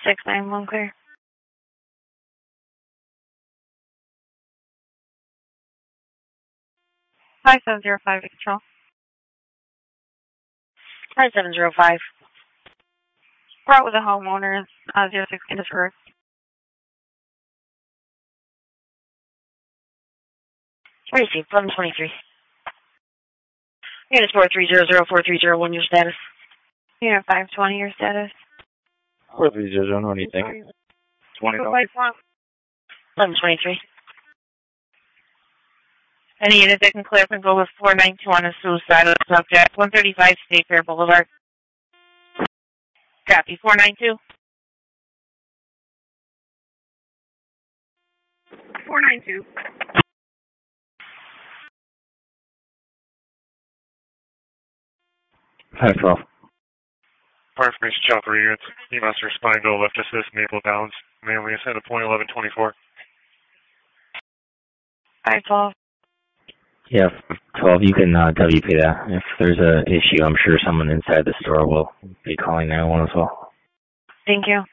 691 clear. 5705 control. 5705. We're out with the homeowner, 06 Indus. Receive 1123. Unit 43004301, your status. Unit 520, your status. 4300, what do you think? $20. 1123. Any unit that can clear up and go with 492 on a suicidal subject, 135 State Fair Boulevard. Copy, 492. 492. Hi, 12. Fire information, chopper units. E-Master Spineville, left assist, Maple Downs. Mainly ascend to point 1124. 512. Yeah, 12, you can WP that. If there's an issue, I'm sure someone inside the store will be calling 911 as well. Thank you.